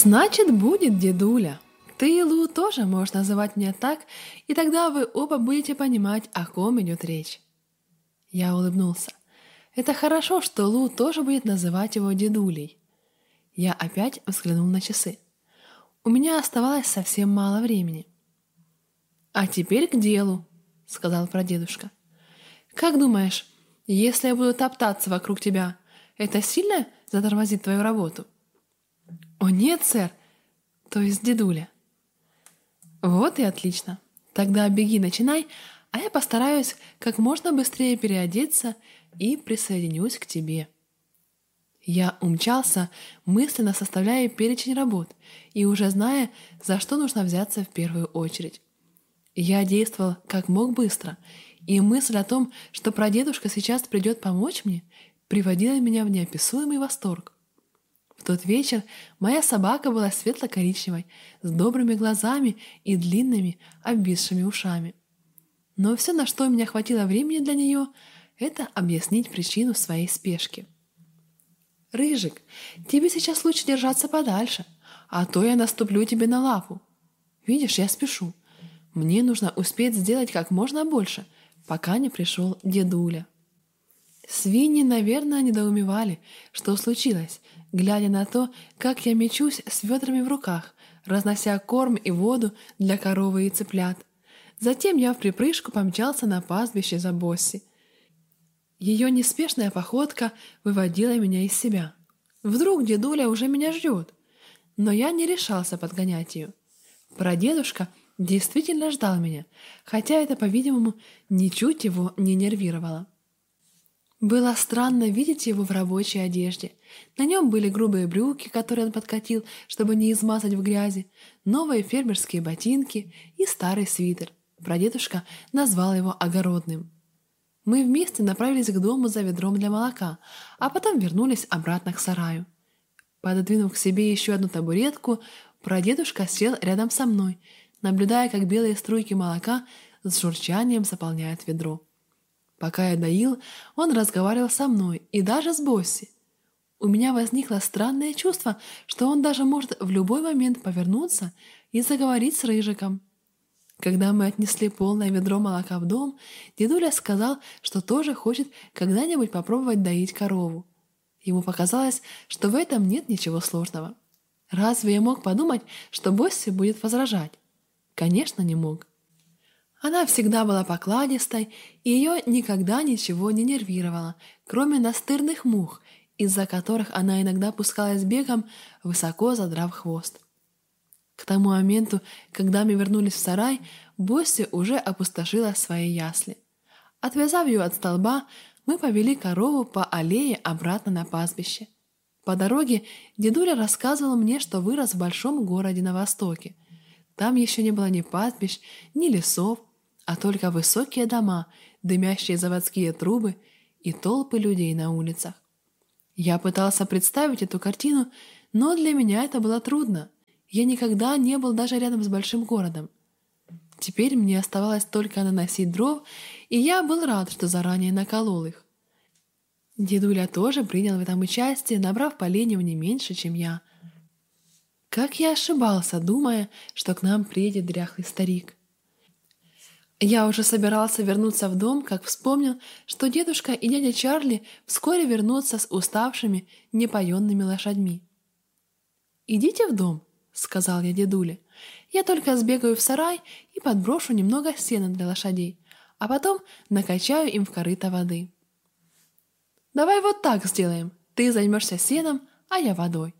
Значит, будет дедуля. Ты и Лу тоже можешь называть меня так, и тогда вы оба будете понимать, о ком идет речь. Я улыбнулся. Это хорошо, что Лу тоже будет называть его дедулей. Я опять взглянул на часы. У меня оставалось совсем мало времени. «А теперь к делу», — сказал прадедушка. «Как думаешь, если я буду топтаться вокруг тебя, это сильно затормозит твою работу?» «О нет, сэр, то есть дедуля». «Вот и отлично. Тогда беги, начинай, а я постараюсь как можно быстрее переодеться и присоединюсь к тебе». Я умчался, мысленно составляя перечень работ и уже зная, за что нужно взяться в первую очередь. Я действовал как мог быстро, и мысль о том, что прадедушка сейчас придет помочь мне, приводила меня в неописуемый восторг. В тот вечер моя собака была светло-коричневой, с добрыми глазами и длинными, обвисшими ушами. Но все, на что у меня хватило времени для нее, это объяснить причину своей спешки. «Рыжик, тебе сейчас лучше держаться подальше, а то я наступлю тебе на лапу. Видишь, я спешу. Мне нужно успеть сделать как можно больше, пока не пришел дедуля». Свиньи, наверное, недоумевали, что случилось, глядя на то, как я мечусь с ведрами в руках, разнося корм и воду для коровы и цыплят. Затем я вприпрыжку помчался на пастбище за Босси. Ее неспешная походка выводила меня из себя. Вдруг дедуля уже меня ждет, но я не решался подгонять ее. Прадедушка действительно ждал меня, хотя это, по-видимому, ничуть его не нервировало. Было странно видеть его в рабочей одежде. На нем были грубые брюки, которые он подкатил, чтобы не измазать в грязи, новые фермерские ботинки и старый свитер. Прадедушка назвал его огородным. Мы вместе направились к дому за ведром для молока, а потом вернулись обратно к сараю. Пододвинув к себе еще одну табуретку, прадедушка сел рядом со мной, наблюдая, как белые струйки молока с журчанием заполняют ведро. Пока я доил, он разговаривал со мной и даже с Босси. У меня возникло странное чувство, что он даже может в любой момент повернуться и заговорить с Рыжиком. Когда мы отнесли полное ведро молока в дом, дедуля сказал, что тоже хочет когда-нибудь попробовать доить корову. Ему показалось, что в этом нет ничего сложного. Разве я мог подумать, что Босси будет возражать? Конечно, не мог. Она всегда была покладистой, и ее никогда ничего не нервировало, кроме настырных мух, из-за которых она иногда пускалась бегом, высоко задрав хвост. К тому моменту, когда мы вернулись в сарай, Босси уже опустошила свои ясли. Отвязав ее от столба, мы повели корову по аллее обратно на пастбище. По дороге дедуля рассказывал мне, что вырос в большом городе на востоке. Там еще не было ни пастбищ, ни лесов, а только высокие дома, дымящие заводские трубы и толпы людей на улицах. Я пытался представить эту картину, но для меня это было трудно. Я никогда не был даже рядом с большим городом. Теперь мне оставалось только наносить дров, и я был рад, что заранее наколол их. Дедуля тоже принял в этом участие, набрав поленьев не меньше, чем я. Как я ошибался, думая, что к нам приедет дряхлый старик. Я уже собирался вернуться в дом, как вспомнил, что дедушка и дядя Чарли вскоре вернутся с уставшими, непоенными лошадьми. «Идите в дом», — сказал я дедуле. «Я только сбегаю в сарай и подброшу немного сена для лошадей, а потом накачаю им в корыто воды». «Давай вот так сделаем. Ты займешься сеном, а я водой».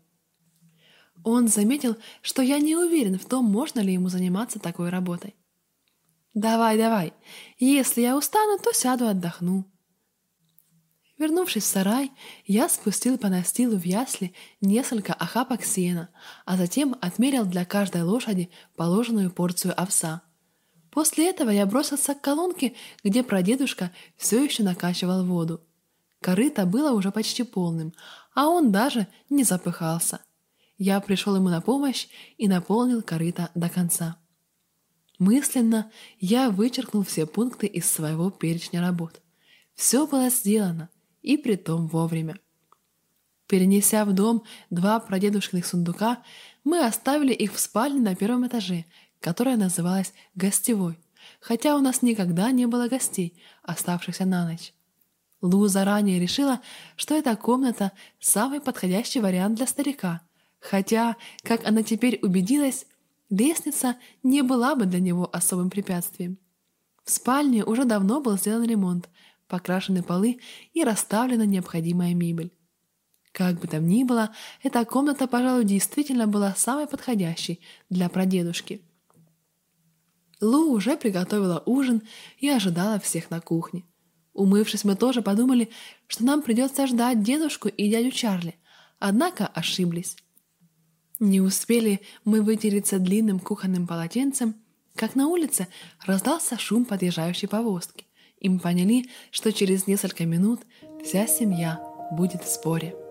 Он заметил, что я не уверен в том, можно ли ему заниматься такой работой. «Давай, давай. Если я устану, то сяду отдохну». Вернувшись в сарай, я спустил по настилу в ясли несколько охапок сена, а затем отмерил для каждой лошади положенную порцию овса. После этого я бросился к колонке, где прадедушка все еще накачивал воду. Корыто было уже почти полным, а он даже не запыхался. Я пришел ему на помощь и наполнил корыто до конца. Мысленно я вычеркнул все пункты из своего перечня работ. Все было сделано, и притом вовремя. Перенеся в дом 2 прадедушкиных сундука, мы оставили их в спальне на 1 этаже, которая называлась гостевой, хотя у нас никогда не было гостей, оставшихся на ночь. Лу заранее решила, что эта комната – самый подходящий вариант для старика, хотя, как она теперь убедилась, лестница не была бы для него особым препятствием. В спальне уже давно был сделан ремонт, покрашены полы и расставлена необходимая мебель. Как бы там ни было, эта комната, пожалуй, действительно была самой подходящей для прадедушки. Лу уже приготовила ужин и ожидала всех на кухне. Умывшись, мы тоже подумали, что нам придется ждать дедушку и дядю Чарли, однако ошиблись. Не успели мы вытереться длинным кухонным полотенцем, как на улице раздался шум подъезжающей повозки, и мы поняли, что через несколько минут вся семья будет в сборе.